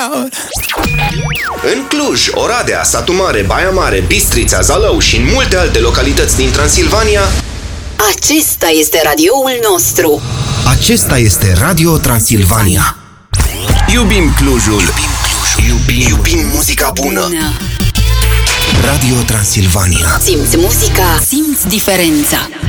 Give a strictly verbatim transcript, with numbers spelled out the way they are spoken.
În Cluj, Oradea, Satu Mare, Baia Mare, Bistrița, Zalău și în multe alte localități din Transilvania, acesta este radioul nostru. Acesta este Radio Transilvania. Iubim Clujul. Iubim Clujul. Iubim, iubim muzica bună. bună. Radio Transilvania. Simți muzica, simți diferența.